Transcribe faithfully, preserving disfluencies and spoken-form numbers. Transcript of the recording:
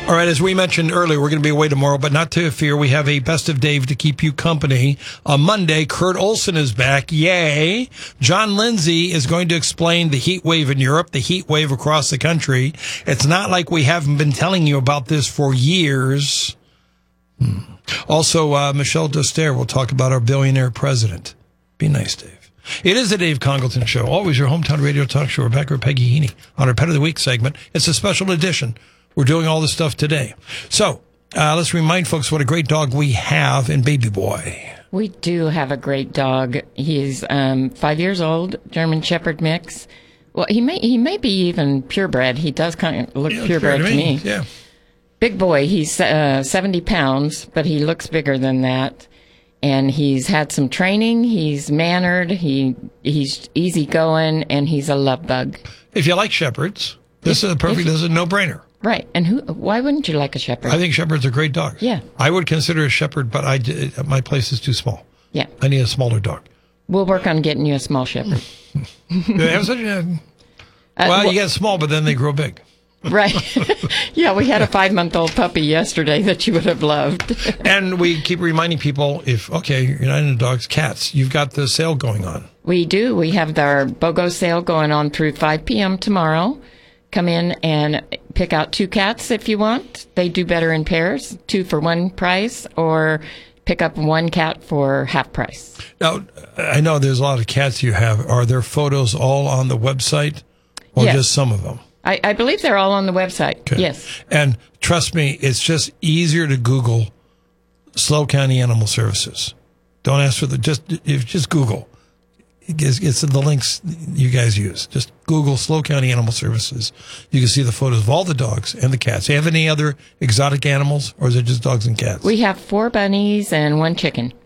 All right, as we mentioned earlier, we're going to be away tomorrow, but not to fear. We have a Best of Dave to keep you company. On Monday, Kurt Olson is back. Yay. John Lindsay is going to explain the heat wave in Europe, the heat wave across the country. It's not like we haven't been telling you about this for years. Hmm. Also, uh, Michelle Doster will talk about our billionaire president. Be nice, Dave. It is the Dave Congleton Show, always your hometown radio talk show. We're back with Peggy Heaney on our Pet of the Week segment. It's a special edition. We're doing all this stuff today. So uh, let's remind folks what a great dog we have in Baby Boy. We do have a great dog. He's um, five years old, German Shepherd mix. Well, he may he may be even purebred. He does kind of look yeah, purebred to me. Yeah. Big boy. He's uh, seventy pounds, but he looks bigger than that. And he's had some training. He's mannered. He he's easygoing, and he's a love bug. If you like shepherds, this if, is a perfect. This is a no-brainer. Right. And who? Why wouldn't you like a shepherd? I think shepherd's a great dog. Yeah. I would consider a shepherd, but I my place is too small. Yeah. I need a smaller dog. We'll work on getting you a small shepherd. Do they have such a, well, uh, well, you get small, but then they grow big. Right. Yeah, we had a five-month-old puppy yesterday that you would have loved. And we keep reminding people, if, okay, you're not into dogs, cats, you've got the sale going on. We do. We have our BOGO sale going on through five p.m. tomorrow. Come in and pick out two cats if you want. They do better in pairs, two for one price, or pick up one cat for half price. Now, I know there's a lot of cats you have. Are there photos all on the website, or yes. just some of them? I, I believe they're all on the website. Okay. Yes. And trust me, it's just easier to Google SLO County Animal Services. Don't ask for the, just, if just Google. It's, it's the links you guys use. Just Google SLO County Animal Services. You can see the photos of all the dogs and the cats. Do you have any other exotic animals, or is it just dogs and cats? We have four bunnies and one chicken.